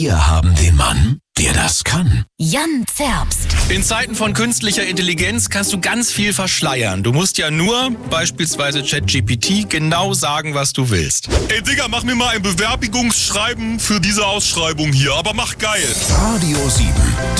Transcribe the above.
Wir haben den Mann, der das kann. Jan Zerbst. In Zeiten von künstlicher Intelligenz kannst du ganz viel verschleiern. Du musst ja nur, beispielsweise ChatGPT, genau sagen, was du willst. Ey Digga, mach mir mal ein Bewerbungsschreiben für diese Ausschreibung hier, aber mach geil. Radio 7,